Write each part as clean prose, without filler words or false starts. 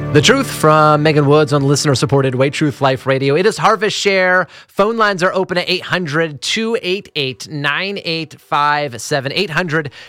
The Truth from Megan Woods on listener-supported Way Truth Life Radio. It is Harvest Share. Phone lines are open at 800-288-9857.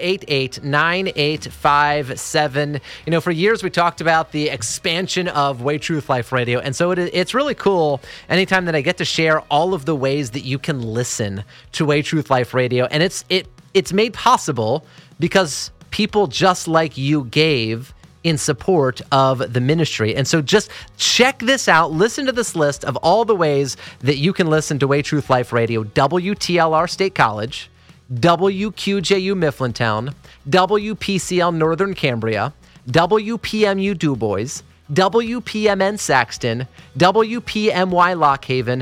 800-288-9857. You know, for years we talked about the expansion of Way Truth Life Radio, and so it's really cool anytime that I get to share all of the ways that you can listen to Way Truth Life Radio, and it's made possible because people just like you gave in support of the ministry. And so just check this out. Listen to this list of all the ways that you can listen to Way Truth Life Radio. WTLR State College, WQJU Mifflintown, WPCL Northern Cambria, WPMU DuBois, WPMN Saxton, WPMY Lockhaven,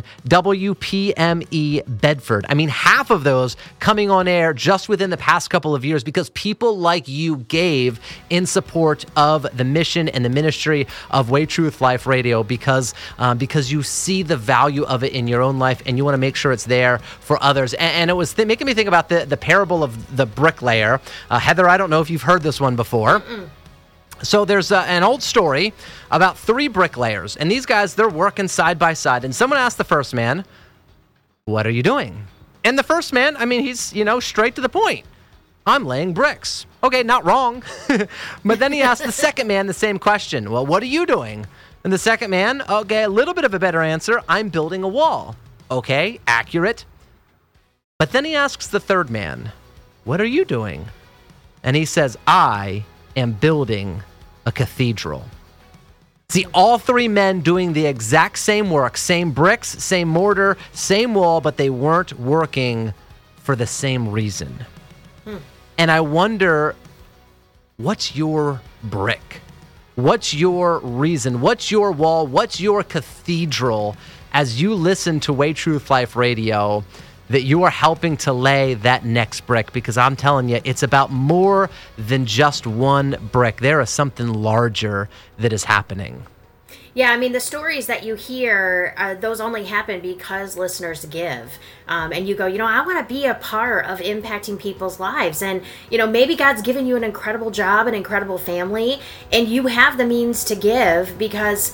WPME Bedford. I mean, half of those coming on air just within the past couple of years because people like you gave in support of the mission and the ministry of Way Truth Life Radio because you see the value of it in your own life and you want to make sure it's there for others. And it was making me think about the parable of the bricklayer. Heather, I don't know if you've heard this one before. So there's an old story about three bricklayers, and these guys, they're working side by side, and someone asked the first man, "What are you doing?" And the first man, I mean, he's, straight to the point. "I'm laying bricks." Okay, not wrong. But then he asked the second man the same question. "Well, what are you doing?" And the second man, okay, a little bit of a better answer. "I'm building a wall." Okay, accurate. But then he asks the third man, "What are you doing?" And he says, "I am building a cathedral." See, all three men doing the exact same work, same bricks, same mortar, same wall, but they weren't working for the same reason. And I wonder, what's your brick? What's your reason? What's your wall? What's your cathedral as you listen to Way Truth Life Radio that you are helping to lay that next brick? Because I'm telling you, it's about more than just one brick. There is something larger that is happening. Yeah, I mean, the stories that you hear, those only happen because listeners give. And you go, I want to be a part of impacting people's lives. And, maybe God's given you an incredible job, an incredible family, and you have the means to give because